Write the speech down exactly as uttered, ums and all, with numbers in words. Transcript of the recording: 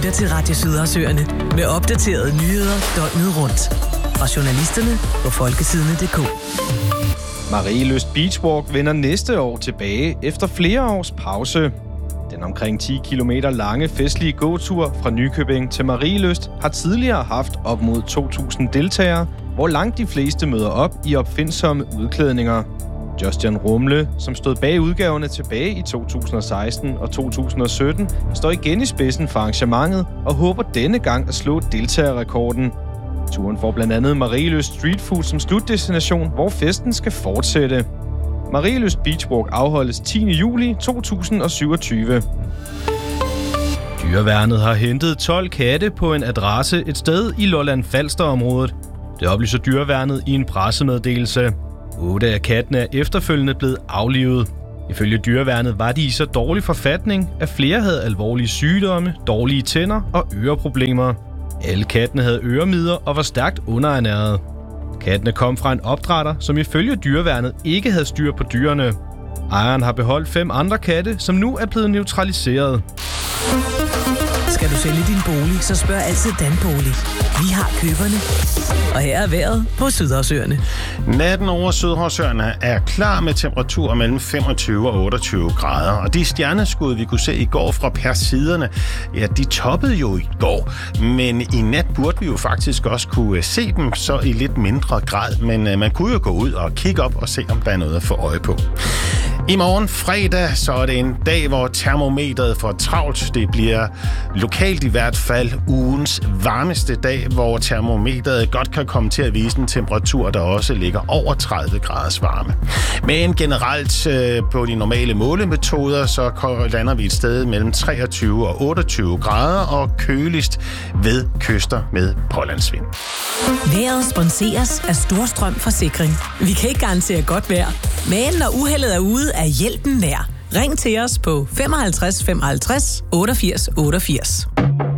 lytter til Radio Sydersøerne med opdaterede nyheder døgnet rundt. Fra journalisterne på folkesidene punktum d k. Marielyst Beachwalk vender næste år tilbage efter flere års pause. Den omkring ti kilometer lange festlige gåtur fra Nykøbing til Marielyst har tidligere haft op mod to tusind deltagere, hvor langt de fleste møder op i opfindsomme udklædninger. Justin Rumle, som stod bag udgaverne tilbage i to tusind og seksten og to tusind og sytten, står igen i spidsen for arrangementet og håber denne gang at slå deltagerrekorden. Turen får blandt andet Marielyst Street Food som slutdestination, hvor festen skal fortsætte. Marielyst Beachwalk afholdes tiende juli to tusind og syvogtyve. Dyreværnet har hentet tolv katte på en adresse et sted i Lolland-Falster-området. Det oplyser Dyreværnet i en pressemeddelelse. Otte af kattene er efterfølgende blevet aflivet. Ifølge Dyreværnet var de i så dårlig forfatning, at flere havde alvorlige sygdomme, dårlige tænder og øreproblemer. Alle kattene havde øremider og var stærkt underernærede. Kattene kom fra en opdrætter, som ifølge Dyreværnet ikke havde styr på dyrene. Ejeren har beholdt fem andre katte, som nu er blevet neutraliseret. Skal du sælge din bolig, så spørg altid Danbolig. Vi har køberne. Og her er vejret på Sydersøerne. Natten over Sydersøerne er klar med temperaturer mellem femogtyve og otteogtyve grader. Og de stjerneskud, vi kunne se i går fra Persiderne, ja, de toppede jo i går. Men i nat burde vi jo faktisk også kunne se dem så i lidt mindre grad. Men man kunne jo gå ud og kigge op og se, om der er noget at få øje på. I morgen fredag, så er det en dag, hvor termometret får travlt. Det bliver lokalt i hvert fald ugens varmeste dag, hvor termometret godt kan komme til at vise en temperatur, der også ligger over tredive graders varme. Men generelt øh, på de normale målemetoder, så lander vi et sted mellem treogtyve og otteogtyve grader og køligst ved kyster med pålandsvind. Vejret sponseres af Storstrøm Forsikring. Vi kan ikke garantere godt vejr, men når uheldet er ude, er hjælpen nær. Ring til os på femoghalvtreds femoghalvtreds otteogfirs otteogfirs.